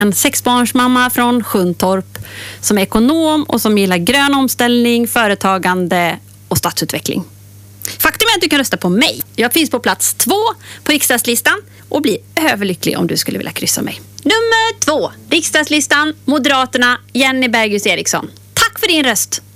En 6-barnsmamma från Sjuntorp som är ekonom och som gillar grön omställning, företagande och stadsutveckling. Faktum är att du kan rösta på mig. Jag finns på plats 2 på riksdagslistan och blir överlycklig om du skulle vilja kryssa mig. Nummer 2, riksdagslistan, Moderaterna, Jenny Bergius Eriksson. Tack för din röst!